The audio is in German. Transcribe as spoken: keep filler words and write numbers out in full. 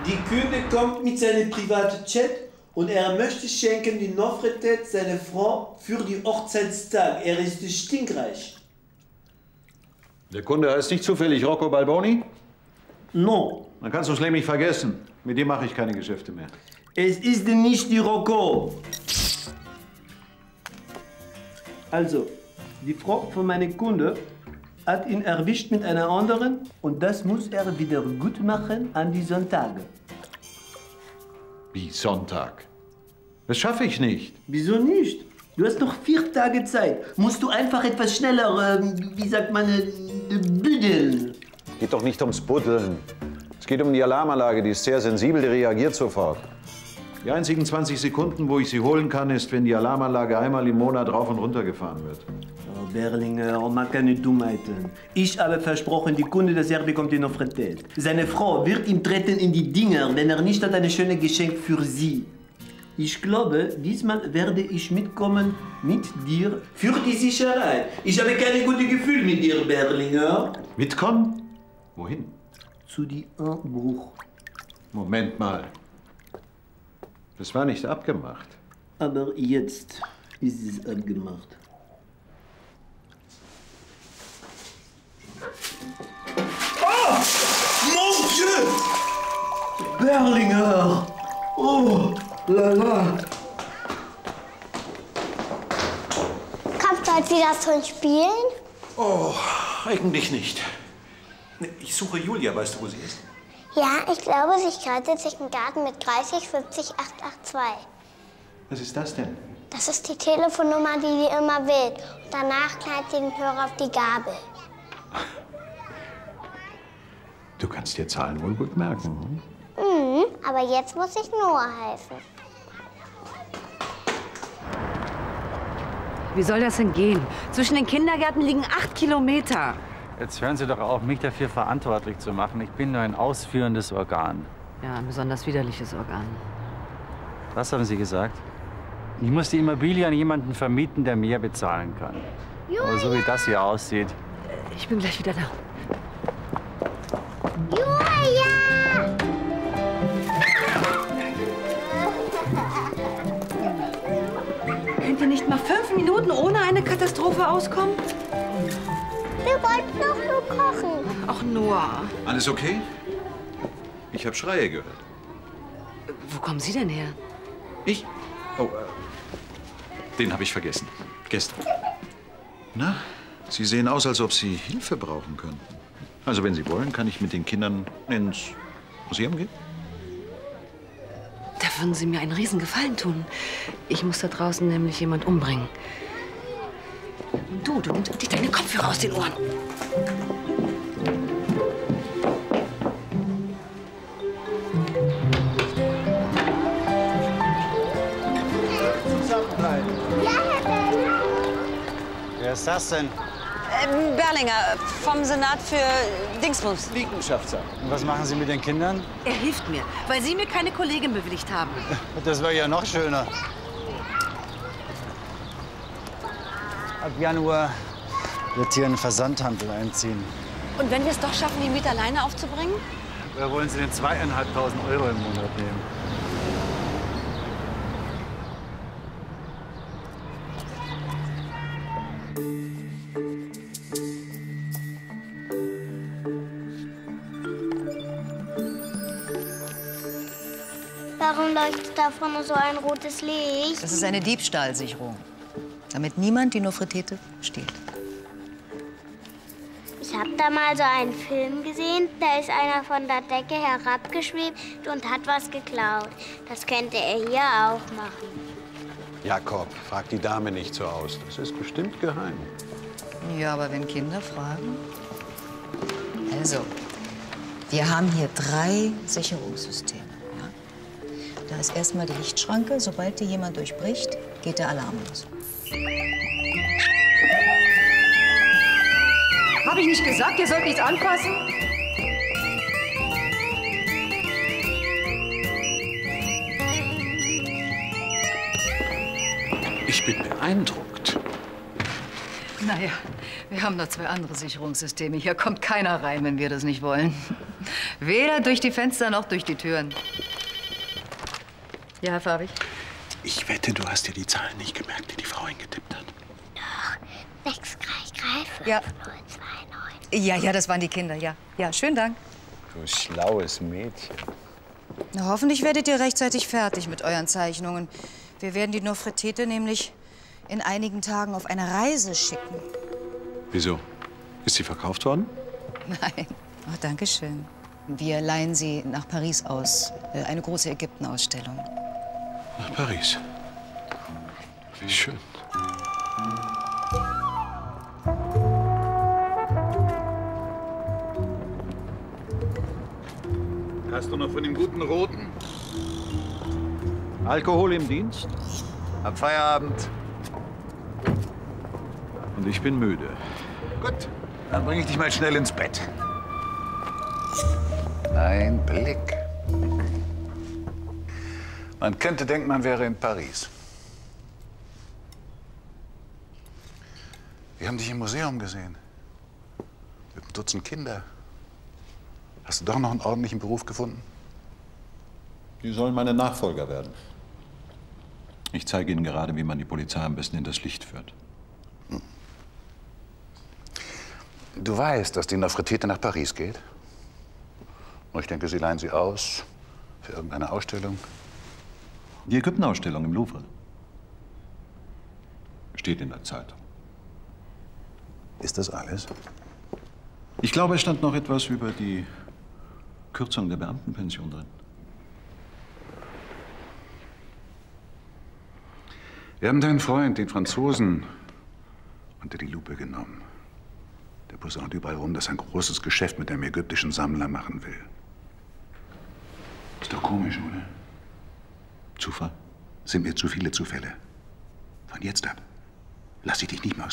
Die Kunde kommt mit seinem privaten Jet und er möchte schenken die Nofretete, seine Frau, für die Hochzeitstag. Er ist stinkreich. Der Kunde heißt nicht zufällig Rocco Balboni? No. Dann kannst du es nämlich vergessen. Mit dem mache ich keine Geschäfte mehr. Es ist nicht die Rocco. Also, die Frau von meinem Kunde hat ihn erwischt mit einer anderen und das muss er wieder gut machen an die Sonntage. Wie Sonntag? Das schaffe ich nicht. Wieso nicht? Du hast noch vier Tage Zeit. Musst du einfach etwas schneller, äh, wie sagt man, äh, büdeln. Geht doch nicht ums Buddeln. Es geht um die Alarmanlage, die ist sehr sensibel, die reagiert sofort. Die einzigen zwanzig Sekunden, wo ich sie holen kann, ist, wenn die Alarmanlage einmal im Monat rauf und runter gefahren wird. Oh, Berlinger, mach keine Dummheiten. Ich habe versprochen, die Kunde, dass er bekommt die Nofretete. Seine Frau wird ihm treten in die Dinger, wenn er nicht hat ein schönes Geschenk für sie. Ich glaube, diesmal werde ich mitkommen mit dir für die Sicherheit. Ich habe kein gutes Gefühl mit dir, Berlinger. Mitkommen? Wohin? Zu die Einbruch. Moment mal. Das war nicht abgemacht. Aber jetzt ist es abgemacht. Oh! Mon Dieu! Berlinger! Oh, la la! Kommt bald wieder zum Spielen? Oh, eigentlich nicht. Ich suche Julia, weißt du, wo sie ist? Ja, ich glaube, sie kleidet sich im Garten mit dreißig fünfzig acht acht zwei. Was ist das denn? Das ist die Telefonnummer, die die immer wählt. Und danach knallt sie den Hörer auf die Gabel. Du kannst dir Zahlen wohl gut merken. Hm? Mhm, aber jetzt muss ich Noah helfen. Wie soll das denn gehen? Zwischen den Kindergärten liegen acht Kilometer. Jetzt hören Sie doch auf, mich dafür verantwortlich zu machen. Ich bin nur ein ausführendes Organ. Ja, ein besonders widerliches Organ. Was haben Sie gesagt? Ich muss die Immobilie an jemanden vermieten, der mehr bezahlen kann. Julia! Aber so wie das hier aussieht. Ich bin gleich wieder da. Julia! Könnt ihr nicht mal fünf Minuten ohne eine Katastrophe auskommen? Wir wollten doch nur kochen. Ach, Noah. Alles okay? Ich habe Schreie gehört. Wo kommen Sie denn her? Ich? Oh, äh, den habe ich vergessen. Gestern. Na, Sie sehen aus, als ob Sie Hilfe brauchen könnten. Also, wenn Sie wollen, kann ich mit den Kindern ins Museum gehen. Da würden Sie mir einen Riesengefallen tun. Ich muss da draußen nämlich jemand umbringen. Du, du nimmst dir deine Kopfhörer aus den Ohren. Zusammenbleiben. Ja, Herr Berlinger. Wer ist das denn? Ähm, Berlinger, vom Senat für Dingsbums. Liegenschaftssache. Und was machen Sie mit den Kindern? Er hilft mir, weil Sie mir keine Kollegin bewilligt haben. Das wäre ja noch schöner. Ab Januar wird hier ein Versandhandel einziehen. Und wenn wir es doch schaffen, die Miete alleine aufzubringen? Oder wollen Sie denn zweieinhalbtausend Euro im Monat nehmen? Warum leuchtet da vorne so ein rotes Licht? Das ist eine Diebstahlsicherung, damit niemand die Nofretete stiehlt. Ich habe da mal so einen Film gesehen, da ist einer von der Decke herabgeschwebt und hat was geklaut. Das könnte er hier auch machen. Jakob, frag die Dame nicht so aus. Das ist bestimmt geheim. Ja, aber wenn Kinder fragen. Also, wir haben hier drei Sicherungssysteme. Ja? Da ist erstmal die Lichtschranke. Sobald die jemand durchbricht, geht der Alarm los. Habe ich nicht gesagt, ihr sollt nichts anfassen? Ich bin beeindruckt. Naja, wir haben noch zwei andere Sicherungssysteme. Hier kommt keiner rein, wenn wir das nicht wollen. Weder durch die Fenster noch durch die Türen. Ja, Herr Farbig? Ich wette, du hast dir die Zahlen nicht gemerkt, die die Frau eingetippt hat. Doch. sechs, drei, drei, fünf, Ja. null, zwei, neun. Ja, ja, das waren die Kinder, ja. Ja, schönen Dank. Du schlaues Mädchen. Na, hoffentlich werdet ihr rechtzeitig fertig mit euren Zeichnungen. Wir werden die Nofretete nämlich in einigen Tagen auf eine Reise schicken. Wieso? Ist sie verkauft worden? Nein. Oh, danke schön. Wir leihen sie nach Paris aus. Äh, Eine große Ägyptenausstellung. Nach Paris. Wie schön. Hast du noch von dem guten Roten? Alkohol im Dienst? Ab Feierabend. Und ich bin müde. Gut, dann bringe ich dich mal schnell ins Bett. Ein Blick. Man könnte denken, man wäre in Paris. Wir haben dich im Museum gesehen. Mit einem Dutzend Kinder. Hast du doch noch einen ordentlichen Beruf gefunden? Die sollen meine Nachfolger werden. Ich zeige Ihnen gerade, wie man die Polizei am besten in das Licht führt. Du weißt, dass die Nofretete nach Paris geht? Und ich denke, Sie leihen sie aus für irgendeine Ausstellung. Die Ägyptenausstellung im Louvre. Steht in der Zeitung. Ist das alles? Ich glaube, es stand noch etwas über die Kürzung der Beamtenpension drin. Wir haben deinen Freund, den Franzosen, unter die Lupe genommen. Der posaunt überall rum, dass er ein großes Geschäft mit einem ägyptischen Sammler machen will. Ist doch komisch, oder? Zufall? Sind mir zu viele Zufälle. Von jetzt ab lass ich dich nicht mehr aus